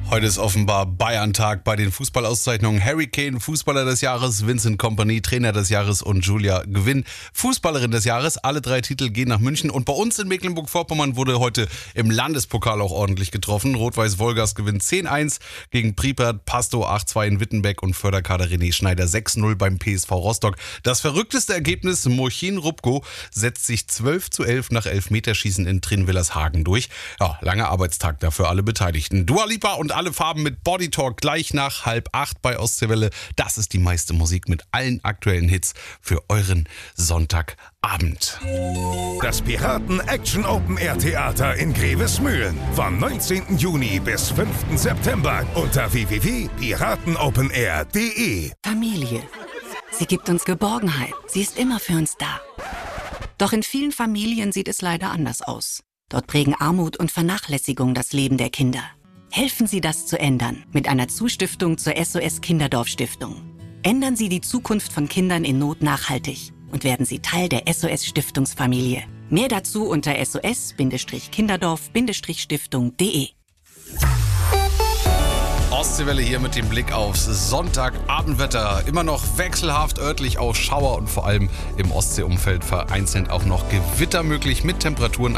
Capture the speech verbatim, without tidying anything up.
Heute ist offenbar Bayern-Tag bei den Fußballauszeichnungen. Harry Kane, Fußballer des Jahres, Vincent Kompany, Trainer des Jahres und Julia Gwinn, Fußballerin des Jahres. Alle drei Titel gehen nach München. Und bei uns in Mecklenburg-Vorpommern wurde heute im Landespokal auch ordentlich getroffen. Rot-Weiß-Wolgast gewinnt zehn eins gegen Pripyat, Pasto acht zwei in Wittenbeck und Förderkader René Schneider sechs null beim P S V Rostock. Das verrückteste Ergebnis, Mochin Rubko setzt sich zwölf zu elf nach Elfmeterschießen in Trinwillershagen durch. Ja, langer Arbeitstag da für alle Beteiligten. Dua Lipa und alle Farben mit Body Talk gleich nach halb acht bei Ostseewelle. Das ist die meiste Musik mit allen aktuellen Hits für euren Sonntagabend. Das Piraten Action Open Air Theater in Grevesmühlen vom neunzehnten Juni bis fünften September unter w w w punkt piratenopenair punkt de. Familie. Sie gibt uns Geborgenheit. Sie ist immer für uns da. Doch in vielen Familien sieht es leider anders aus. Dort prägen Armut und Vernachlässigung das Leben der Kinder. Helfen Sie, das zu ändern mit einer Zustiftung zur S O S Kinderdorf Stiftung. Ändern Sie die Zukunft von Kindern in Not nachhaltig und werden Sie Teil der S O S Stiftungsfamilie. Mehr dazu unter s o s kinderdorf stiftung punkt de. Ostseewelle hier mit dem Blick aufs Sonntagabendwetter. Immer noch wechselhaft, örtlich auch Schauer und vor allem im Ostseeumfeld vereinzelt auch noch Gewitter möglich mit Temperaturen